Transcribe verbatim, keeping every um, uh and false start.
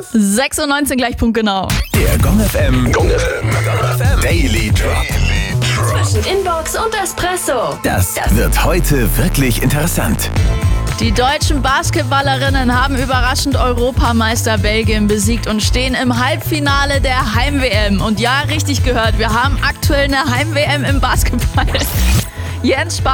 sechs Uhr neunzehn gleich Punkt genau. Der Gong F M, Gong F M Daily Drop. Zwischen Inbox und Espresso. Das wird heute wirklich interessant. Die deutschen Basketballerinnen haben überraschend Europameister Belgien besiegt und stehen im Halbfinale der Heim-W M. Und ja, richtig gehört, wir haben aktuell eine Heim-W M im Basketball. Jens Spahn